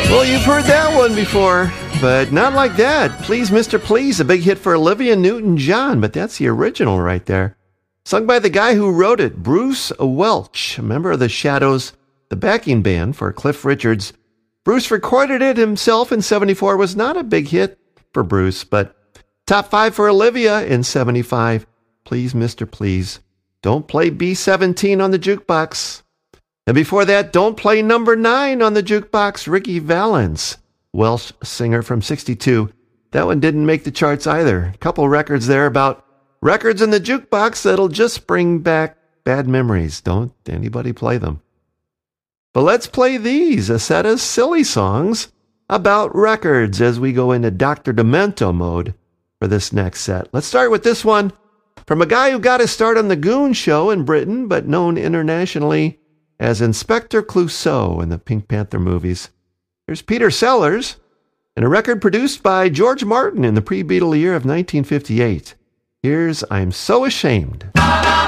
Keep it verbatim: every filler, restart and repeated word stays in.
Well, you've heard that one before, but not like that. Please, Mister Please, a big hit for Olivia Newton-John, but that's the original right there. Sung by the guy who wrote it, Bruce Welch, a member of the Shadows, the backing band for Cliff Richards. Bruce recorded it himself in seventy-four. Was not a big hit for Bruce, but top five for Olivia in seventy-five. Please, Mister Please, don't play B seventeen on the jukebox. And before that, don't play number nine on the jukebox, Ricky Valens, Welsh singer from sixty-two. That one didn't make the charts either. A couple records there about records in the jukebox that'll just bring back bad memories. Don't anybody play them. But let's play these, a set of silly songs about records as we go into Doctor Demento mode for this next set. Let's start with this one from a guy who got his start on the Goon Show in Britain, but known internationally as Inspector Clouseau in the Pink Panther movies. Here's Peter Sellers, and a record produced by George Martin in the pre-Beatle year of nineteen fifty-eight. Here's I'm So Ashamed.